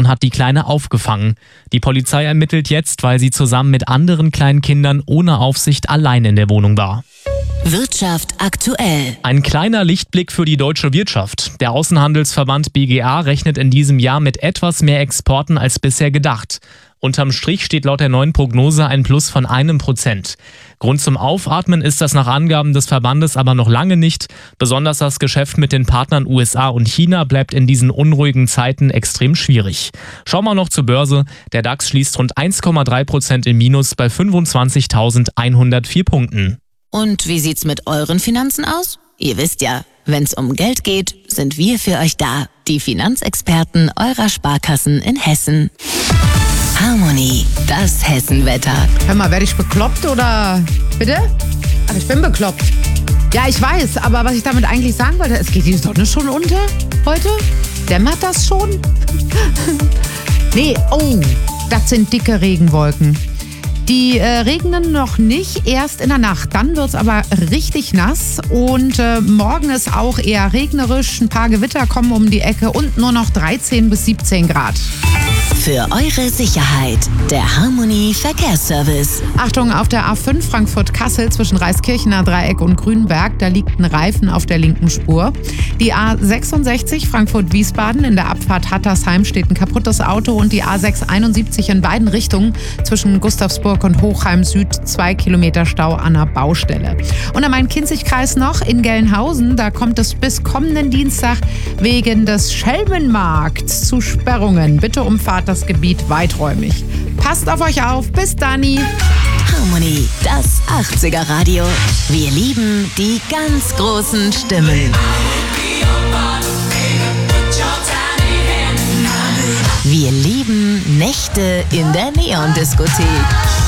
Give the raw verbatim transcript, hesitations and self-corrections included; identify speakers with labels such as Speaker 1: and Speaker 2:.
Speaker 1: und hat die Kleine aufgefangen. Die Polizei ermittelt jetzt, weil sie zusammen mit anderen kleinen Kindern ohne Aufsicht allein in der Wohnung war.
Speaker 2: Wirtschaft aktuell.
Speaker 1: Ein kleiner Lichtblick für die deutsche Wirtschaft. Der Außenhandelsverband B G A rechnet in diesem Jahr mit etwas mehr Exporten als bisher gedacht. Unterm Strich steht laut der neuen Prognose ein Plus von einem Prozent. Grund zum Aufatmen ist das nach Angaben des Verbandes aber noch lange nicht. Besonders das Geschäft mit den Partnern U S A und China bleibt in diesen unruhigen Zeiten extrem schwierig. Schauen wir noch zur Börse. Der DAX schließt rund eins Komma drei Prozent im Minus bei fünfundzwanzigtausendeinhundertvier Punkten.
Speaker 2: Und wie sieht's mit euren Finanzen aus? Ihr wisst ja, wenn's um Geld geht, sind wir für euch da. Die Finanzexperten eurer Sparkassen in Hessen. Harmony, das Hessenwetter.
Speaker 3: Hör mal, werde ich bekloppt oder... Bitte? Ach, ich bin bekloppt. Ja, ich weiß, aber was ich damit eigentlich sagen wollte, es geht die Sonne schon unter heute? Dämmert das schon? Nee, oh, das sind dicke Regenwolken. Die äh, regnen noch nicht, erst in der Nacht. Dann wird es aber richtig nass und äh, morgen ist auch eher regnerisch. Ein paar Gewitter kommen um die Ecke und nur noch dreizehn bis siebzehn Grad.
Speaker 2: Für eure Sicherheit, der Harmony Verkehrsservice.
Speaker 3: Achtung, auf der A fünf Frankfurt-Kassel zwischen Reiskirchener Dreieck und Grünberg, da liegt ein Reifen auf der linken Spur. Die A sechsundsechzig Frankfurt-Wiesbaden, in der Abfahrt Hattersheim steht ein kaputtes Auto und die A sechshunderteinundsiebzig in beiden Richtungen zwischen Gustavsburg und Hochheim Süd, zwei Kilometer Stau an der Baustelle. Und am Main-Kinzig-Kreis noch in Gelnhausen, da kommt es bis kommenden Dienstag wegen des Schelmenmarkts zu Sperrungen. Bitte umfahrt das Gebiet weiträumig. Passt auf euch auf, bis Dani.
Speaker 2: Harmony, das achtziger Radio. Wir lieben die ganz großen Stimmen. Wir lieben Nächte in der Neon-Diskothek.